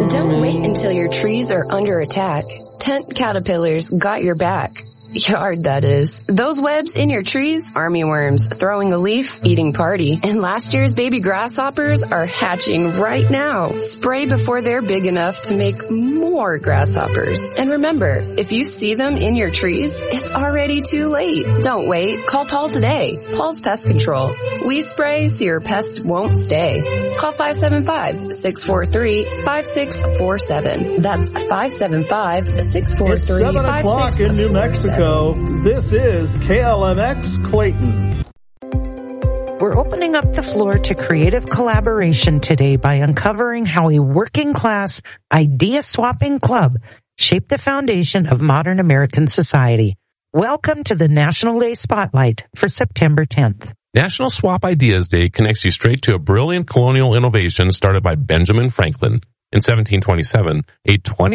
Don't wait until your trees are under attack. Tent caterpillars got your back. Yard, that is. Those webs in your trees, army worms throwing a leaf, eating party, and last year's baby grasshoppers are hatching right now. Spray before they're big enough to make more grasshoppers. And remember, if you see them in your trees, it's already too late. Don't wait. Call Paul today. Paul's Pest Control. We spray so your pest won't stay. Call 575-643-5647. That's 575-643-5647. It's 7 o'clock in New Mexico. This is KLMX Clayton. We're opening up the floor to creative collaboration today by uncovering how a working-class, idea-swapping club shaped the foundation of modern American society. Welcome to the National Day Spotlight for September 10th. National Swap Ideas Day connects you straight to a brilliant colonial innovation started by Benjamin Franklin. In 1727, a 20